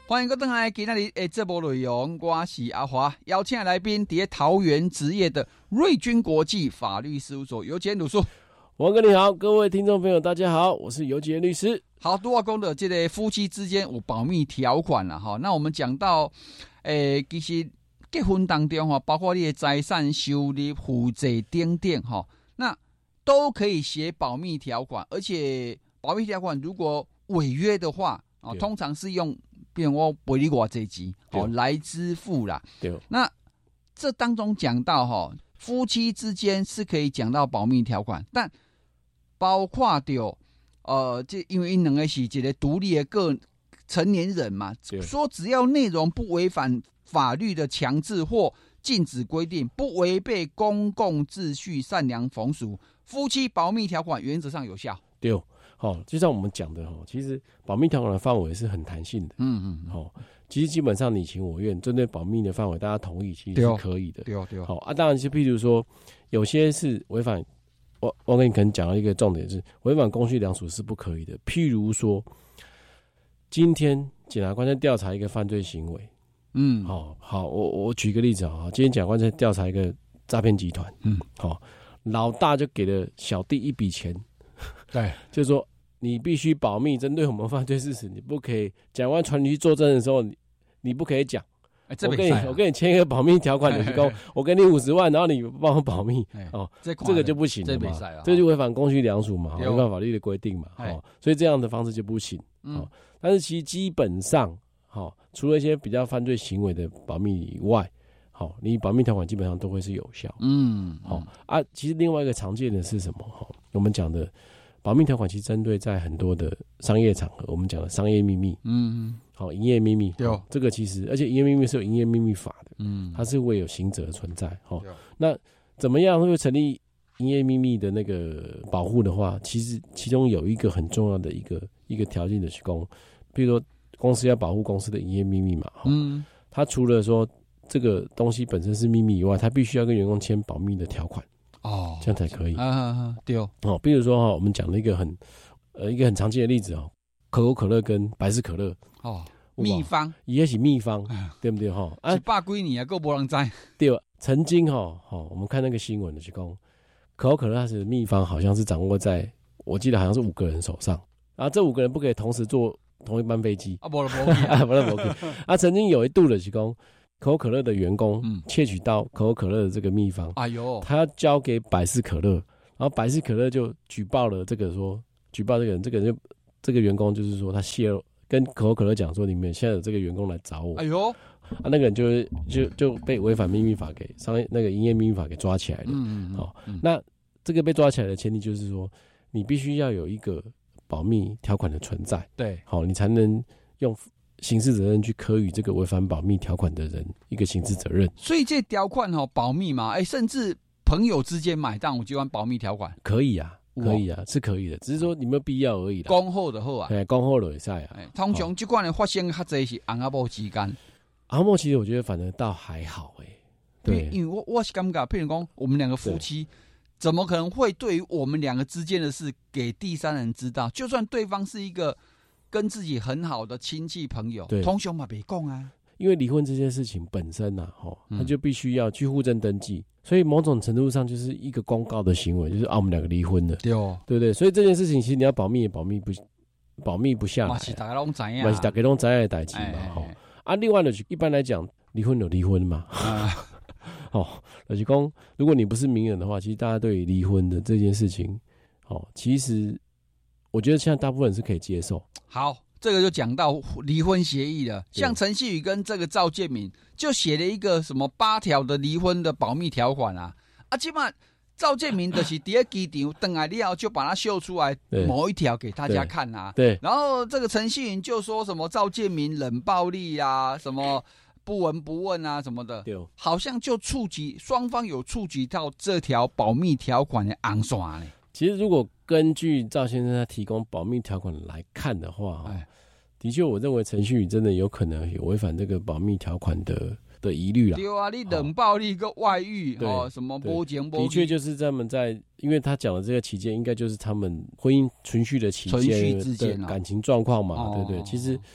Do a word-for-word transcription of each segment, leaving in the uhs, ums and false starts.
欢迎各位来今天的节目内容，我是阿华，邀请的来宾在桃园职业的瑞君国际法律事务所尤杰律师。 王哥你好，各位听众朋友大家好，我是尤杰律师。 好，拄仔讲到这个夫妻之间有保密条款啦，哈，那我们讲到，诶、欸，其实结婚当中哈，包括你的财产、收入、负债等等哈，那都可以写保密条款，而且保密条款如果违约的话，哦，通常是用。变我赔你偌济钱，哦，来支付啦。 对， 那这当中讲到哈，夫妻之间是可以讲到保密条款，但包括掉呃，这因为因两个是一个独立的个成年人嘛，说只要内容不违反法律的强制或禁止规定，不违背公共秩序、善良风俗，夫妻保密条款原则上有效。 对。哦，就像我们讲的哦，其实保密条款的范围是很弹性的。 嗯嗯， 哦，其实基本上你情我愿，针对保密的范围，大家同意其实是可以的。 对对。 好、哦、啊，当然是譬如说，有些是违反，我我跟你可能讲到一个重点是，违反公序良俗是不可以的。譬如说，今天检察官在调查一个犯罪行为，嗯，好、哦、好，我我举个例子啊，今天检察官在调查一个诈骗集团，嗯，好、哦，老大就给了小弟一笔钱。 对， 就是说你必须保密，针对我们犯罪事实，你不可以检察官传你去作证的时候，你你不可以讲。欸啊、我跟你我跟你签一个保密条款，你说我给你五十万，然后你帮我保密，哦，这个就不行了嘛，这, 这就违反公序良俗嘛，违反法律的规定嘛，哦，所以这样的方式就不行。嗯、哦，但是其实基本上，哦，除了一些比较犯罪行为的保密以外，好、哦，你保密条款基本上都会是有效。嗯，好、哦、啊，其实另外一个常见的是什么？哈、哦，我们讲的。保密条款其实针对在很多的商业场合，我们讲的商业秘密，嗯，好，营业秘密，对、哦，这个其实，而且营业秘密是有营业秘密法的，嗯，它是会有刑责存在，哈、哦，那怎么样会成立营业秘密的那个保护的话，其实其中有一个很重要的一个一个条件的是公，比如说公司要保护公司的营业秘密嘛，嗯，它除了说这个东西本身是秘密以外，它必须要跟员工签保密的条款。哦，这样才可以啊啊啊！对哦，哦，比如说哈，我们讲了一个很呃一个很常见的例子哦，可口可乐跟百事可乐哦，秘方也是秘方，对不对哈？ 啊，百几年啊，够没人知。 对，曾经哈，哦，我们看那个新闻的是讲，可口可乐它是秘方，好像是掌握在我记得好像是五个人手上，然后这五个人不可以同时坐同一班飞机啊，不了不可以啊， 不了不可以啊，曾经有一度的是讲。可口可乐的员工窃取到可口可乐的这个秘方，哎呦，他要交给百事可乐，然后百事可乐就举报了这个说，举报这个人，这个人就这个员工就是说他泄露，跟可口可乐讲说，你们现在有这个员工来找我，哎呦，啊那个人就就就被违反秘密法给商业那个营业秘密法给抓起来了，嗯嗯，好、嗯，那这个被抓起来的前提就是说，你必须要有一个保密条款的存在，对，好，你才能用。刑事责任去科予这个违反保密条款的人一个刑事责任， 所以这条款哈、哦、保密嘛，哎，甚至朋友之间买单，我就按保密条款， 可以啊，可以啊，是可以的，只是说你没有必要而已啦。 讲好就好啊， 哎，讲好就会使啊。 通常这款的发生较侪是翁仔某之间， 翁仔某其实我觉得反正倒还好哎、欸，对， 因为我我是感觉，譬如讲我们两个夫妻，怎么可能会对于我们两个之间的事给第三人知道？就算对方是一个。跟自己很好的亲戚朋友，通常嘛别讲啊， 因为离婚这件事情本身呐、啊，吼，他就必须要去户政登记，所以某种程度上就是一个公告的行为，就是啊我们两个离婚了，对哦，对不对？所以这件事情其实你要保密也保密不保密不下来， 是大家都知影， 嘛是大家都知影的代志嘛，吼、欸。啊，另外呢，一般来讲，离婚有离婚嘛，哦，就是讲，如果你不是名人的话，其实大家对于离婚的这件事情，哦，其实。我觉得现在大部分人是可以接受。 好，这个就讲到离婚协议了。像陈希宇跟这个赵建明就写了一个什么八条的离婚的保密条款啊，啊，基本上赵建明就是第一机场等来了就把它秀出来某一条给大家看啊。对。然后这个陈希宇就说什么赵建明冷暴力啊，什么不闻不问啊什么的，对，好像就触及双方有触及到这条保密条款的红线呢。 其实如果根据赵先生他提供保密条款来看的话，的确我认为陈旭宇真的有可能有违反这个保密条款的的疑虑啦。 对啊，你冷暴力跟外遇哦，什么波节波， 的确就是他们在，因为他讲的这个期间，应该就是他们婚姻存续的期间的感情状况嘛，哦、对不对？其实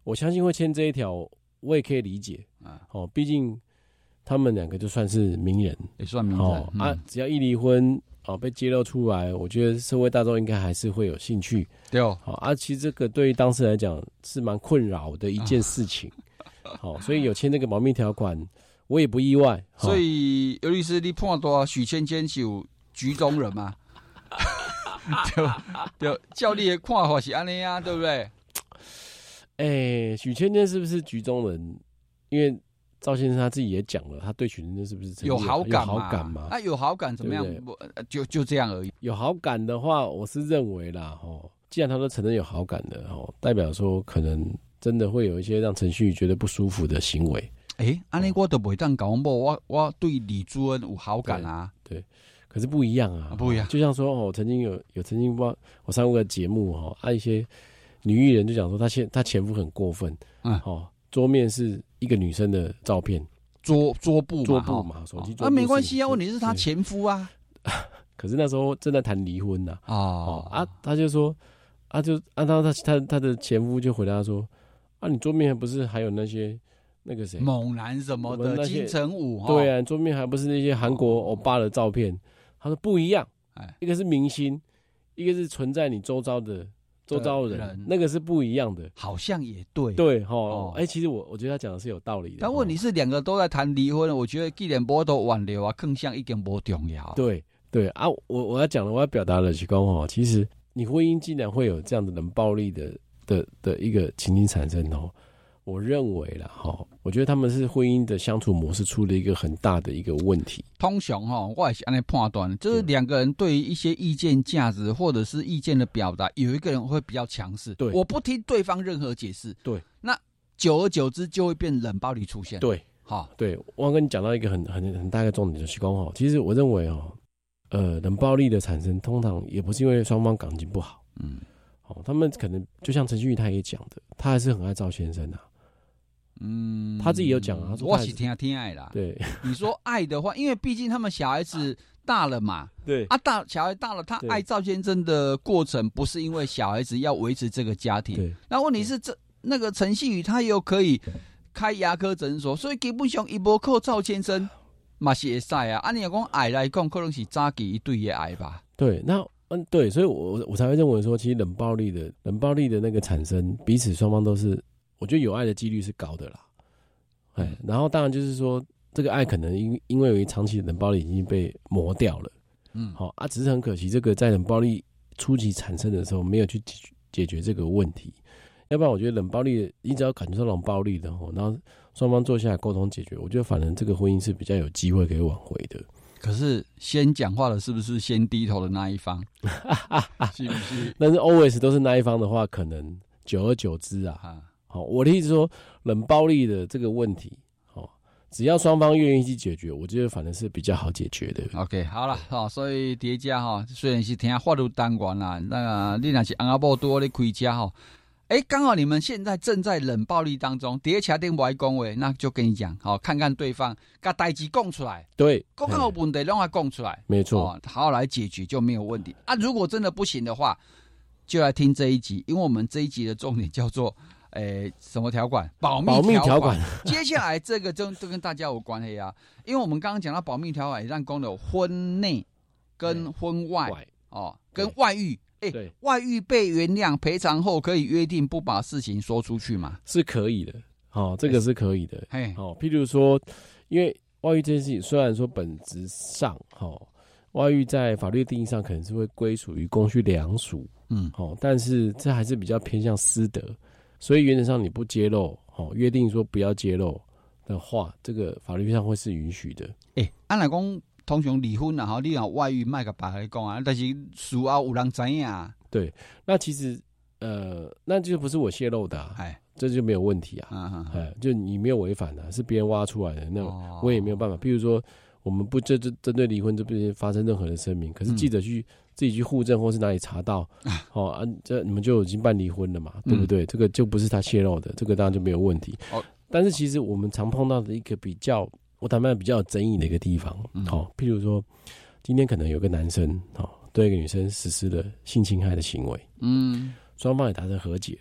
我相信会签这一条，我也可以理解啊。哦，毕竟他们两个就算是名人， 也算名人、 哦嗯、啊。只要一离婚哦，被揭露出来，我觉得社会大众应该还是会有兴趣。 对哦， 好、哦、啊，其实这个对于当事人来讲是蛮困扰的一件事情。好、哦，所以有签那个保密条款，我也不意外。 哦、所以尤律师，你判断许芊芊是有局中人吗？对对，照你的看法是安尼啊，对不对？ 哎、欸，许芊芊是不是局中人？因为赵先生他自己也讲了，他对许芊芊是不是有好感嘛？ 有好感嘛？ 啊，有好感怎么样？对对就就这样而已。 有好感的话，我是认为啦，吼，既然他都承认有好感的，吼，代表说可能真的会有一些让程序觉得不舒服的行为。 哎、欸，安尼我都袂当讲我我对李朱恩有好感啊。 对。对可是不一样啊， 不一样。 就像说，哦，曾经有有曾经我我上过个节目哈，啊一些女艺人就讲说，她前她前夫很过分，嗯，哦，桌面是一个女生的照片， 桌桌布桌布嘛，手机桌布。 啊，没关系啊，问题是她前夫啊。 可是那时候正在谈离婚呐、啊， 哦啊，他就说，啊就按照他他他的前夫就回答说，啊，你桌面不是还有那些。那个谁， 猛男什么的，金城武， 对啊，桌面还不是那些韩国欧巴的照片。他说不一样， 哎， 一个是明星，一个是存在你周遭的周遭人，人那个是不一样的。 好像也对， 对哈，哎、哦欸，其实我我觉得他讲的是有道理的。 但问题是两个都在谈离婚，我觉得既然无都挽留啊，更像一点不重要。 对对啊，我我要讲的，我要表达的是讲哦，其实你婚姻既然会有这样的冷暴力的的的一个情形产生哦。我认为啦，哈，我觉得他们是婚姻的相处模式出了一个很大的一个问题。 通常哈，我也是按呢判断，就是两个人对于一些意见价值或者是意见的表达，有一个人会比较强势， 对， 我不听对方任何解释， 对， 那久而久之就会变冷暴力出现。 对， 好， 对，我要跟你讲到一个很很很大的重点，就是讲哈，其实我认为哦，呃，冷暴力的产生通常也不是因为双方感情不好，嗯，哦，他们可能就像陈旭他也讲的，他还是很爱赵先生啊。嗯，他自己有讲啊，他说我是听听爱啦。 对， 你说爱的话，因为毕竟他们小孩子大了嘛， 对啊，大小孩大了，他爱赵先生的过程不是因为小孩子要维持这个家庭， 对。 那问题是这那个陈信宇他又可以开牙科诊所，所以基本上一波靠赵先生嘛是会使啊。按你讲爱来讲，可能是早期一对的爱吧。 对，那嗯对，所以我我才会认为说，其实冷暴力的冷暴力的那个产生，彼此双方都是。我觉得有爱的几率是高的啦，哎，然后当然就是说，这个爱可能因因为有一长期的冷暴力已经被磨掉了，嗯，好、哦、啊，只是很可惜，这个在冷暴力初期产生的时候没有去解解决这个问题，要不然我觉得冷暴力，你只要感觉到冷暴力的哦，然后双方坐下来沟通解决，我觉得反正这个婚姻是比较有机会可以挽回的。 可是先讲话的是不是先低头的那一方？是不是？ 但是 always 都是那一方的话，可能久而久之啊。啊好，我的意思说，冷暴力的这个问题，哦，只要双方愿意去解决，我觉得反正是比较好解决的。 OK， 好了，哦，所以叠加哈，虽然是听法律单元啦，那你若是翁仔某多咧开车哈，哎、欸，刚好你们现在正在冷暴力当中，叠车顶不爱讲话，那就跟你讲，好，看看对方把代志讲出来， 对， 讲好问题让他讲出来， 没错、 哦，好好来解决就没有问题啊。如果真的不行的话，就来听这一集，因为我们这一集的重点叫做。诶、欸，什么条款？保密条款。保密条款接下来这个就都跟大家有关系啊，因为我们刚刚讲到保密条款，也让公有婚内跟婚外哦，跟外遇。哎、欸，外遇被原谅赔偿后，可以约定不把事情说出去吗？ 是可以的，哦，这个是可以的。哎，哦，譬如说，因为外遇这件事情，虽然说本质上，哦，外遇在法律定义上可能是会归属于公序良俗，嗯，哦，但是这还是比较偏向私德。所以原则上你不揭露，哦，约定说不要揭露的话，这个法律上会是允许的。 诶、欸，按来讲，通常离婚啊，你有外遇，卖个白来讲啊，但是事后有人知影啊。 对，那其实呃，那就不是我泄露的、啊，哎，这就没有问题啊。嗯嗯，就你没有违反的、啊，是别人挖出来的，那我也没有办法。譬如说，我们不针针针对离婚这边发生任何的声明，可是记者去。嗯自己去户政或是哪里查到，哦啊，这你们就已经办离婚了嘛，对不对？嗯、这个就不是他泄露的，这个当然就没有问题。哦，但是其实我们常碰到的一个比较，我坦白比较有争议的一个地方，嗯、哦，譬如说，今天可能有个男生，哦，对一个女生实施了性侵害的行为，嗯，双方也达成和解了，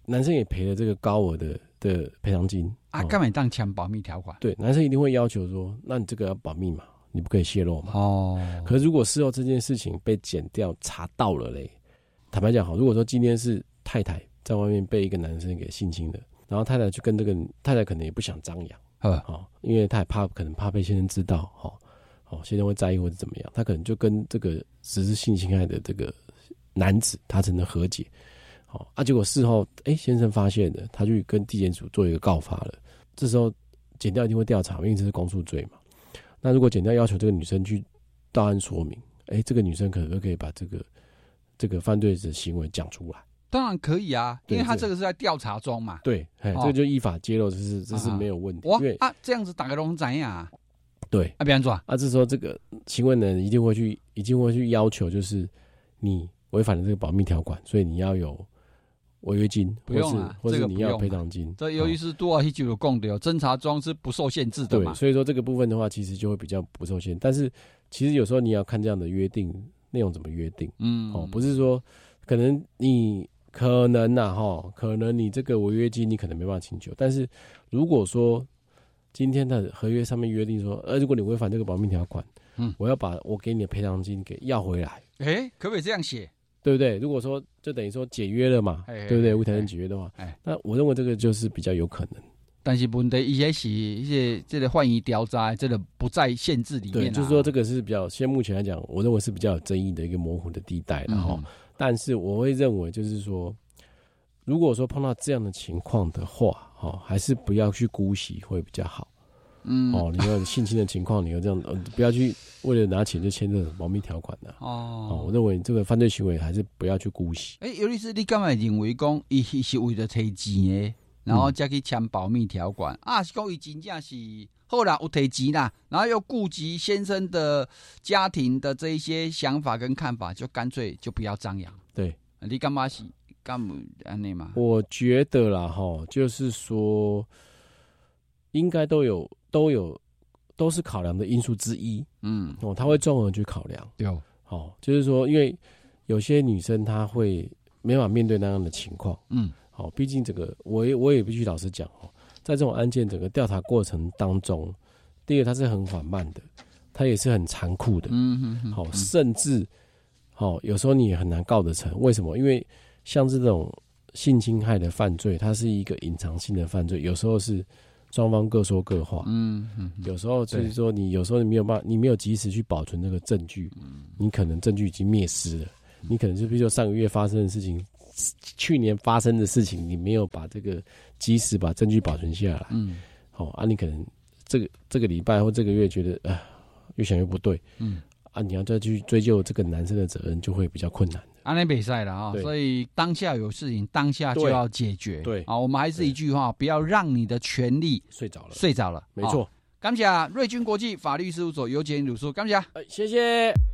男生也赔了这个高额的的赔偿金啊，干嘛当签保密条款？ 对，男生一定会要求说，那你这个要保密嘛，你不可以泄露嘛。 哦， 可是如果事后这件事情被检调查到了嘞，坦白讲好，如果说今天是太太在外面被一个男生给性侵的，然后太太去跟这个太太可能也不想张扬，哦，因为他也怕可能怕被先生知道，哦，哦，先生会在意或者怎么样，他可能就跟这个实施性侵害的这个男子他才能和解。哦啊，结果事后，哎、欸，先生发现了，他去跟地检署做一个告发了。这时候，检调一定会调查，因为这是公诉罪嘛。那如果检调要求这个女生去到案说明，哎、欸，这个女生可能可以把这个这个犯罪的行为讲出来。 当然可以啊，因为他这个是在调查中嘛。 对，哎、哦，这个就依法揭露，这是这是没有问题。 哇啊，这样子大家都知啊。 对， 啊，别安怎啊？这时候这个行为人一定会去，一定会去要求，就是你违反了这个保密条款，所以你要有违约金， 不用啊， 或是或是你要赔偿金。 这由于是多少一九有供的，侦查中是不受限制的嘛。 对，所以说这个部分的话，其实就会比较不受限。但是其实有时候你要看这样的约定内容怎么约定，嗯，哦，不是说可能你可能呐、啊，哈，可能你这个违约金你可能没办法请求，但是如果说今天的合约上面约定说，呃，如果你违反这个保密条款，嗯，我要把我给你的赔偿金给要回来， 哎、欸，可不可以这样写？ 对不对？如果说就等于说解约了嘛，嘿嘿嘿对不对？无条件解约的话，那我认为这个就是比较有可能。 但是问题一些是一些这个换疑调查，这个不在限制里面、啊。 对，就是说这个是比较，现在目前来讲，我认为是比较有争议的一个模糊的地带了哈、嗯。但是我会认为，就是说，如果说碰到这样的情况的话，哈，还是不要去姑息会比较好。嗯，哦，你有性侵的情况，你有这样，呃，不要去为了拿钱就签这种保密条款的、啊。哦, 哦，我认为这个犯罪行为还是不要去姑息。 哎、欸，尤律师，你干嘛认为讲伊是为了提钱的，然后再去签保密条款、嗯、啊？是讲伊真正是后来有提钱啦，然后又顾及先生的家庭的这一些想法跟看法，就干脆就不要张扬。 对， 你干嘛是干嘛安内嘛？ 我觉得啦，哈，就是说应该都有。都有，都是考量的因素之一。嗯，哦，他会综合去考量。 对， 哦，就是说，因为有些女生她会没法面对那样的情况。嗯，好、哦，毕竟这个，我也我也必须老实讲哦，在这种案件整个调查过程当中，第一个它是很缓慢的，它也是很残酷的。嗯嗯嗯，好、哦，甚至，好、哦，有时候你也很难告得成。为什么？因为像这种性侵害的犯罪，它是一个隐藏性的犯罪，有时候是。双方各说各话，嗯嗯，有时候就是说，你有时候你没有办法，你没有及时去保存那个证据，嗯，你可能证据已经灭失了，嗯、你可能就比如说上个月发生的事情，去年发生的事情，你没有把这个及时把证据保存下来，嗯，好、哦、啊，你可能这个这个礼拜或这个月觉得啊，越想越不对，嗯，啊，你要再去追究这个男生的责任，就会比较困难。 安内比赛了啊，所以当下有事情，当下就要解决。 对啊，我们还是一句话，不要让你的权利睡着了， 睡着了。 没错。 感谢瑞君国际法律事务所尤杰律师，感谢， 哎，谢谢。